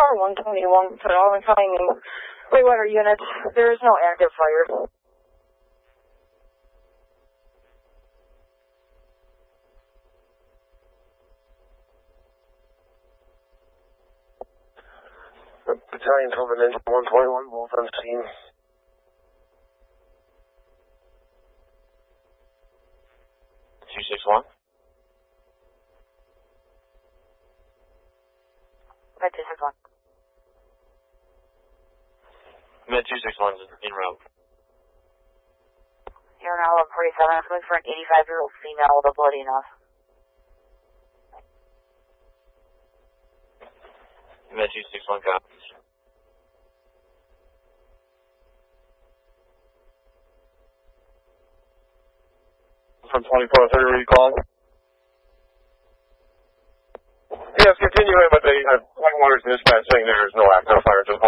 Tower 121 to all incoming Whitewater units. There is no active fire. Battalion 12 and engine 121, both on scene. Med 261. Med 261 is en route. You're now at 47. I'm looking for an 85-year-old female with a bloody nose. Med 261 copies. From 2430, where you calling? Yes, continue in, but Whitewater's dispatch saying there is no active fire, just